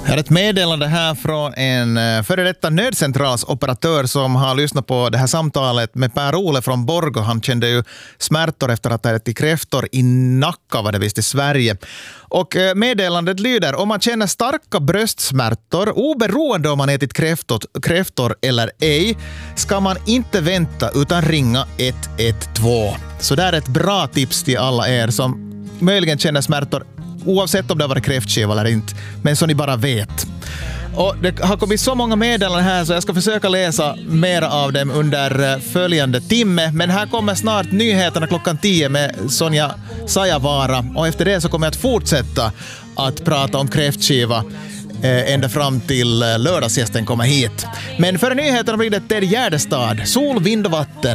Jag har ett meddelande här från en före detta nödcentralsoperatör som har lyssnat på det här samtalet med Per-Ole från Borgå. Han kände ju smärtor efter att ha ätit kräftor i Nacka, var det visst, i Sverige. Och meddelandet lyder: om man känner starka bröstsmärtor, oberoende om man ätit kräftor eller ej, ska man inte vänta utan ringa 112. Så det är ett bra tips till alla er som möjligen känner smärtor, oavsett om det har varit kräftskiva eller inte, men så ni bara vet. Och det har kommit så många meddelanden här så jag ska försöka läsa mer av dem under följande timme. Men här kommer snart nyheterna 10:00 med Sonja Sajavara. Och efter det så kommer jag att fortsätta att prata om kräftskiva ända fram till lördagsgästen kommer hit. Men före nyheterna blir det Ted Gärdestad, Sol, vind och vatten.